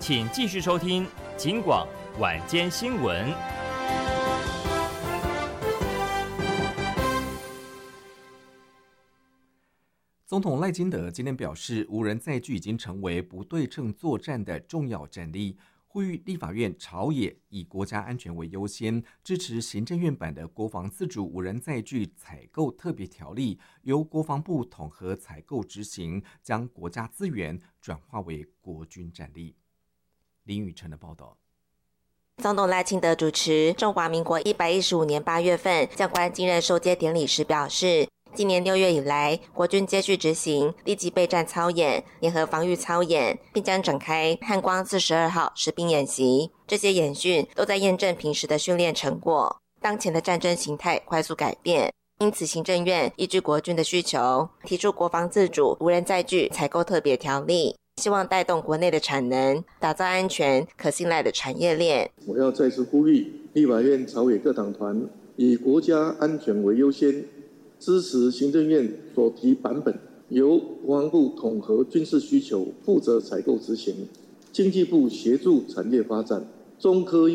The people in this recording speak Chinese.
请继续收听警广晚间新闻。 总统赖清德今天表示，无人载具已经成为不对称作战的重要战力，呼吁立法院朝野以国家安全为优先，支持行政院版的国防自主无人载具采购特别条例，由国防部统合采购执行，将国家资源转化为国军战力。林宇辰的报道。 总统赖清德主持中华民国115年8月份将官继任授阶典礼时表示，今年6月以来，国军接续执行立即备战操演、联合防御操演，并将展开汉光42号实兵演习。这些演训都在验证平时的训练成果。当前的战争形态快速改变，因此行政院依据国军的需求，提出国防自主无人载具采购特别条例，希望带动国内的产能，打造安全可信赖的产业链。 我要再次呼吁立法院朝野各党团以国家安全为优先，支持行政院所提版本，由国防部统合军事需求，负责采购执行，经济部协助产业发展，中科